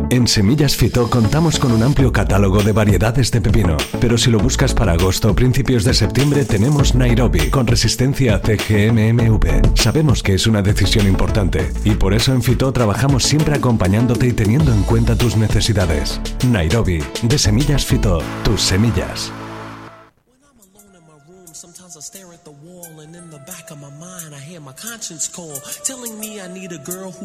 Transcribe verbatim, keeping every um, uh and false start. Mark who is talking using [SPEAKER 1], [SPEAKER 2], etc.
[SPEAKER 1] En Semillas Fito contamos con un amplio catálogo de variedades de pepino, pero si lo buscas para agosto o principios de septiembre tenemos Nairobi con resistencia a C G M M V. Sabemos que es una decisión importante y por eso en Fito trabajamos siempre acompañándote y teniendo en cuenta tus necesidades. Nairobi, de Semillas Fito, tus semillas.
[SPEAKER 2] Sometimes I stare at the wall and in the back of my mind I hear my conscience call telling me I need a girl who